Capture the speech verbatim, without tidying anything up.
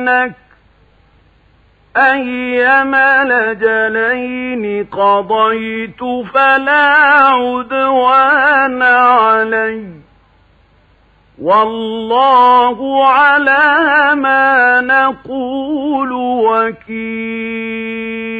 أنك أيما الأجلين قضيت فلا عدوان علي والله على ما نقول وكيل.